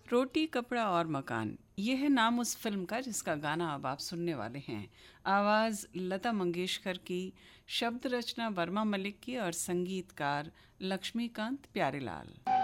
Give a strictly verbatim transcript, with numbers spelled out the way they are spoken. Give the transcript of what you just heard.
रोटी कपड़ा और मकान, ये है नाम उस फिल्म का जिसका गाना अब आप सुनने वाले हैं। आवाज़ लता मंगेशकर की, शब्द रचना वर्मा मलिक की और संगीतकार लक्ष्मीकांत प्यारेलाल।